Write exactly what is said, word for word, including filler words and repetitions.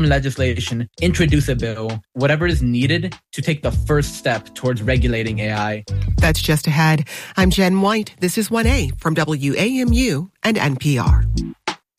legislation, introduce a bill, whatever is needed to take the first step towards regulating A I. That's just ahead. I'm Jen White. This is one A from W A M U and N P R.